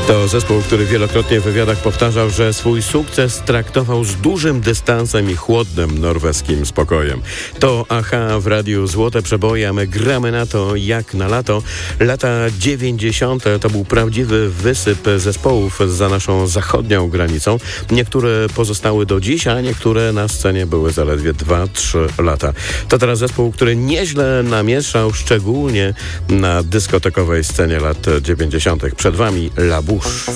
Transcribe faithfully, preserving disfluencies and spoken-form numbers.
To zespół, który wielokrotnie w wywiadach powtarzał, że swój sukces traktował z dużym dystansem i chłodnym norweskim spokojem. To Aha w radiu Złote Przeboje, a my gramy na to jak na lato. Lata dziewięćdziesiąte to był prawdziwy wysyp zespołów za naszą zachodnią granicą. Niektóre pozostały do dziś, a niektóre na scenie były zaledwie dwa trzy lata. To teraz zespół, który nieźle namieszał, szczególnie na dyskotekowej scenie lat dziewięćdziesiątych. Przed wami La Bouche.